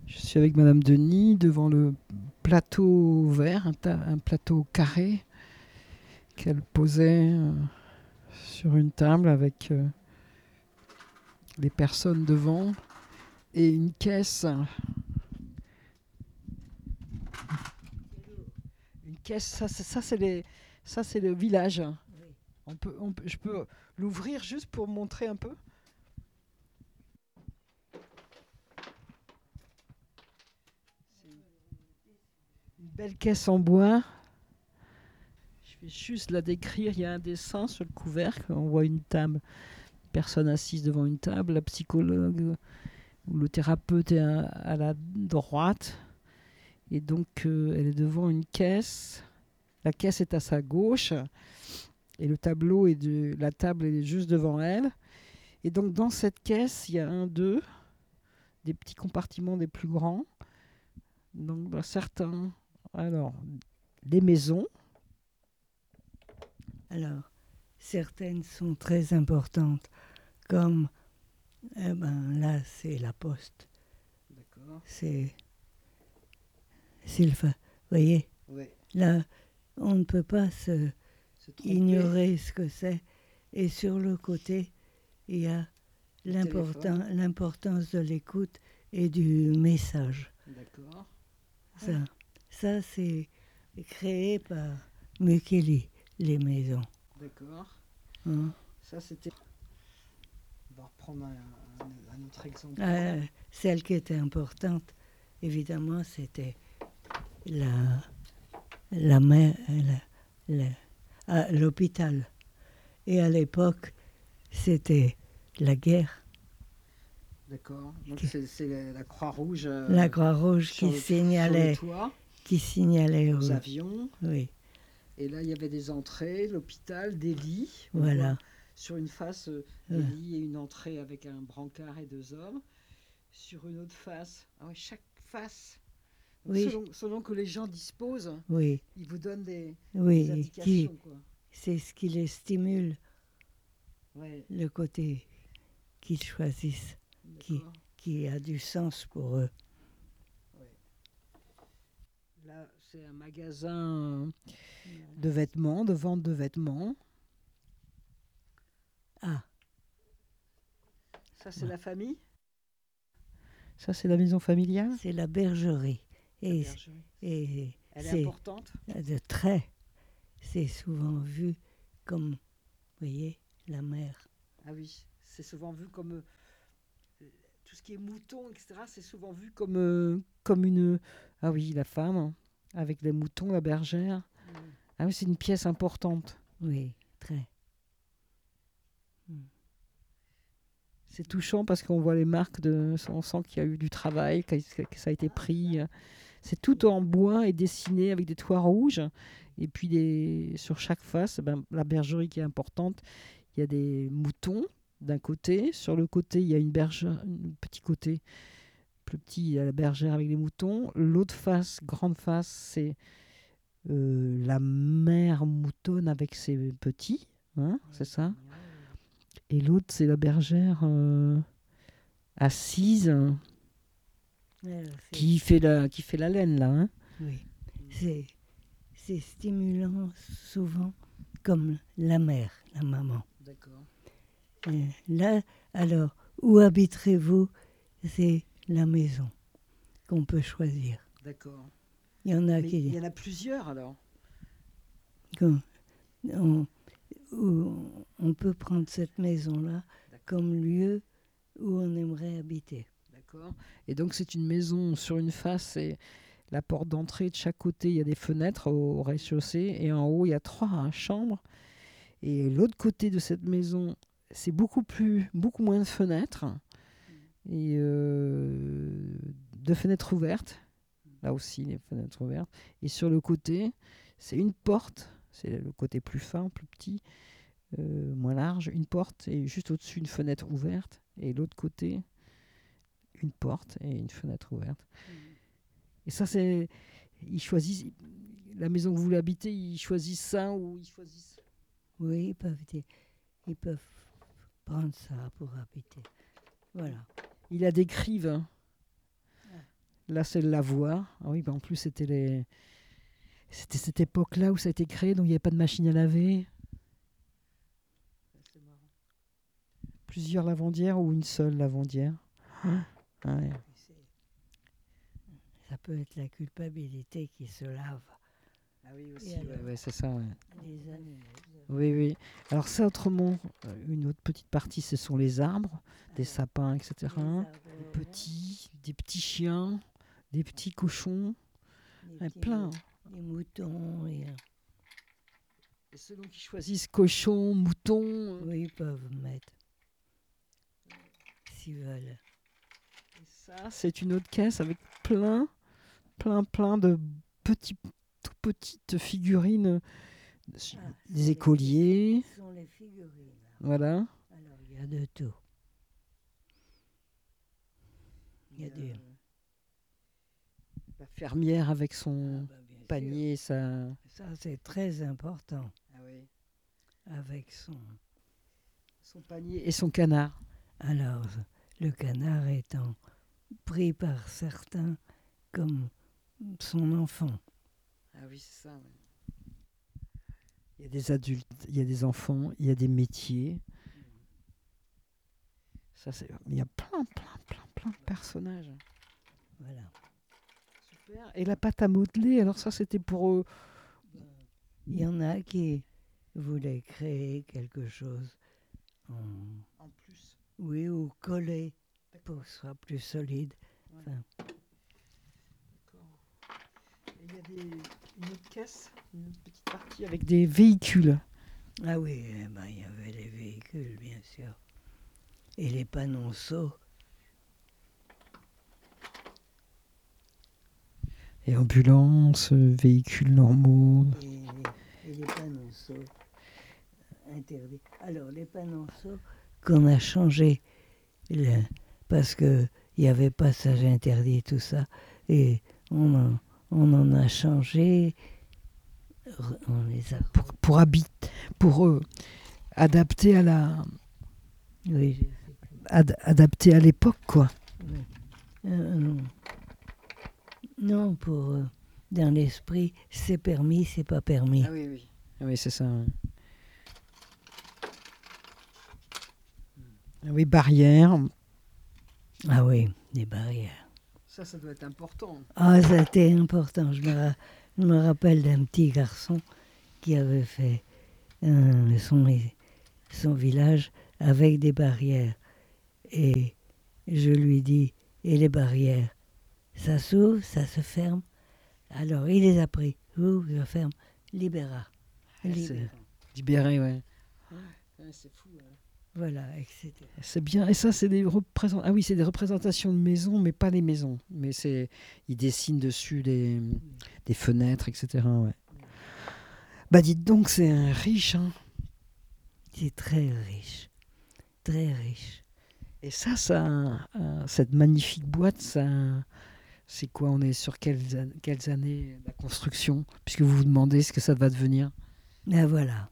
Je suis avec Madame Denis devant le plateau vert, un plateau carré qu'elle posait sur une table avec les personnes devant et une caisse. Une caisse, ça c'est le village. Oui. Je peux l'ouvrir juste pour montrer un peu. C'est une belle caisse en bois. Je vais juste la décrire. Il y a un dessin sur le couvercle. On voit une table, une personne assise devant une table, la psychologue ou le thérapeute est à la droite. Et donc, elle est devant une caisse. La caisse est à sa gauche. Et la table est juste devant elle. Et donc, dans cette caisse, il y a des petits compartiments des plus grands. Donc, certains. Alors, des maisons. Alors, certaines sont très importantes, comme là, c'est la poste. D'accord. Vous voyez, Oui. là, on ne peut pas Se tromper. ignorer ce que c'est. Et sur le côté, il y a Le téléphone. l'importance de l'écoute et du message. D'accord. Ça c'est créé par Mukeli, les maisons. D'accord. Hein. Ça, c'était. On va reprendre un autre exemple. Celle qui était importante, évidemment, c'était la mère, l'hôpital. Et à l'époque, c'était la guerre. D'accord. Donc, c'est la Croix-Rouge. La Croix-Rouge Sur le toit, qui signalait aux avions. Oui, Et là, il y avait des entrées, l'hôpital, des lits. On voilà. voit sur une face, des lits et une entrée avec un brancard et 2 hommes. Sur une autre face, chaque face, Oui, selon que les gens disposent, oui, ils vous donnent des oui. indications. C'est ce qui les stimule, Ouais, le côté qu'ils choisissent, d'accord. qui a du sens pour eux. Ouais. Là, c'est un magasin de vêtements, de vente de vêtements. Ah, Ça, c'est la famille. Ça, c'est la maison familiale. c'est la bergerie. La bergerie. Et Elle est importante. de trait. C'est souvent vu comme, vous voyez, la mer. Ah oui, c'est souvent vu comme tout ce qui est mouton, etc. C'est souvent vu comme une. Ah oui, la femme avec les moutons, la bergère. Ah oui, c'est une pièce importante. Oui, très. C'est touchant parce qu'on voit les marques on sent qu'il y a eu du travail, que ça a été pris. C'est tout en bois et dessiné avec des toits rouges. Et puis sur chaque face, la bergerie qui est importante, il y a des moutons d'un côté. Sur le côté, il y a un petit côté plus petit, il y a la bergère avec les moutons. L'autre face, grande face, c'est la mère moutonne avec ses petits. Hein, c'est ça. Et l'autre, c'est la bergère assise qui fait la laine, là. Hein. Oui, c'est stimulant souvent comme la mère, la maman. D'accord. Là, alors, où habiterez-vous? C'est la maison qu'on peut choisir. D'accord. Il y en a Il y en a plusieurs, alors. On peut prendre cette maison-là comme lieu où on aimerait habiter. D'accord. Et donc, c'est une maison sur une face et la porte d'entrée de chaque côté, il y a des fenêtres au rez-de-chaussée et en haut, il y a 3 chambres. Et l'autre côté de cette maison, c'est beaucoup moins de fenêtres et 2 fenêtres ouvertes. Là aussi, les fenêtres ouvertes. Et sur le côté, c'est une porte. C'est le côté plus fin, plus petit, moins large. Une porte et juste au-dessus, une fenêtre ouverte. Et l'autre côté, une porte et une fenêtre ouverte. Et ça, c'est. Ils choisissent. La maison que vous voulez habiter, ils choisissent ça ou ils choisissent. Oui, ils peuvent prendre ça pour habiter. Voilà. Ils la décrivent. Hein. Là, c'est le lavoir. Ah oui, en plus, c'était cette époque-là où ça a été créé, donc il n'y avait pas de machine à laver. Plusieurs lavandières ou une seule lavandière. Ah ouais. Ça peut être la culpabilité qui se lave. Ah oui, aussi, alors ouais, c'est ça. Ouais. Les animaux. Oui, oui. Alors ça, autrement, une autre petite partie, ce sont les arbres, des Alors, sapins, etc. les arbres, Des petits chiens, des petits cochons, les petits plein. les moutons. Et selon qui choisissent cochons, moutons. Oui, ils peuvent mettre. S'ils veulent. Et ça, c'est une autre caisse avec plein de tout petites figurines, des écoliers. Ce sont les figurines. Voilà. Alors, il y a de tout. Il y a du... La fermière avec son bien panier, ça. sûr. Ça, c'est très important. Ah oui. Avec Son panier et son canard. Alors, le canard étant pris par certains comme son enfant. Ah oui, c'est ça. Ouais. Il y a des adultes, il y a des enfants, il y a des métiers. Ça, il y a plein de personnages. Voilà. Super. Et la pâte à modeler, alors ça, c'était pour eux. Il y en a qui voulaient créer quelque chose En plus. oui, ou coller pour que ce soit plus solide. Ouais. Enfin, et il y a une autre caisse, une autre petite partie avec des véhicules. ah oui, il y avait les véhicules, bien sûr. Et les panonceaux. Et ambulances, véhicules normaux. Et les panonceaux interdits. Alors, les panonceaux qu'on a changé parce qu'il y avait passage interdit, tout ça. Et on en a changé. On les a... Pour adapter à la Oui, adapté à l'époque, quoi. oui. Non. Non, pour dans l'esprit, c'est permis, c'est pas permis. Ah oui, oui. Ah oui, c'est ça. Ouais. Ah oui, barrières. Ah oui, des barrières. Ça doit être important. Ah, c'était important. Je me rappelle d'un petit garçon qui avait fait son village avec des barrières. Et je lui dis, et les barrières, ça s'ouvre, ça se ferme. Alors, il les a pris. Ouvre, ça ferme. Libéra. Libéré, ouais. C'est fou. Ouais. Voilà, etc. C'est bien. Et ça, c'est des représentations. Ah oui, c'est des représentations de maisons, mais pas les maisons. Mais ils dessinent dessus des fenêtres, etc. Ouais. Bah dites donc, c'est riche, hein. C'est très riche. Très riche. Et ça cette magnifique boîte, ça, c'est quoi? On est sur quelles années la construction? Puisque vous vous demandez ce que ça va devenir. Ah voilà.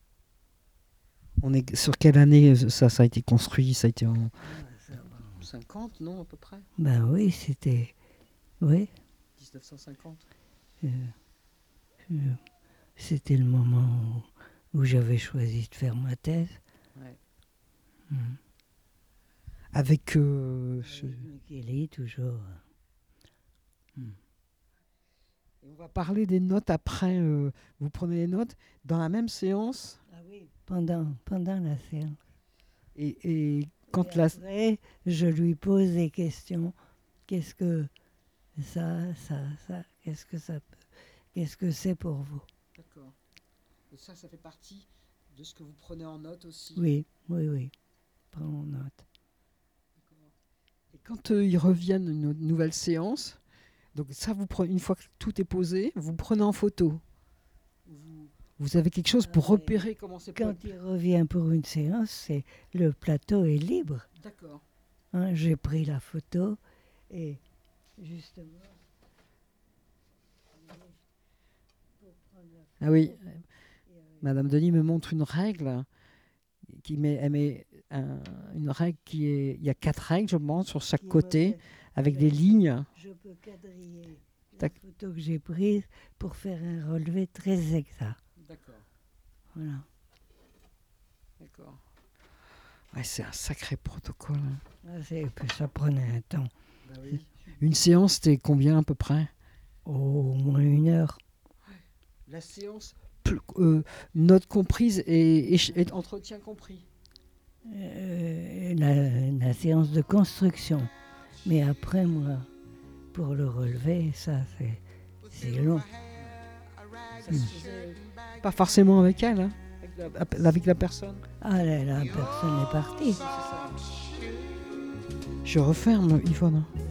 On est sur quelle année ça a été construit? Ça a été en 50, non, à peu près? Ben oui, c'était... Oui. 1950. C'était le moment où j'avais choisi de faire ma thèse. Ouais. Avec Avec Micheli, toujours. on va parler des notes après. Vous prenez les notes dans la même séance. Ah oui. Pendant la séance. Et quand Et après, je lui pose des questions. Qu'est-ce que ça, qu'est-ce que c'est pour vous? D'accord. Et ça fait partie de ce que vous prenez en note aussi. Oui. Prends en note. Et quand ils reviennent une nouvelle séance, donc ça vous prenez, une fois que tout est posé, vous prenez en photo. Vous avez quelque chose pour repérer comment c'est. Quand il revient pour une séance, le plateau est libre. D'accord. Hein, j'ai pris la photo et justement. Ah oui. Madame Denis me montre une règle elle met une règle il y a 4 règles, je pense, sur chaque côté, avec des lignes. Je peux quadriller la Tac. photo que j'ai prise pour faire un relevé très exact. D'accord. Voilà. D'accord. Ouais, c'est un sacré protocole. Hein. Ça prenait un temps. Une séance, c'était combien à peu près? Au moins 1 heure. La séance, notes comprises et entretien compris. La séance de construction. Mais après, moi, pour le relever, ça, c'est long. Ça se faisait pas forcément avec elle, hein, avec la personne. Ah là, la personne est partie. Je referme, Yvonne.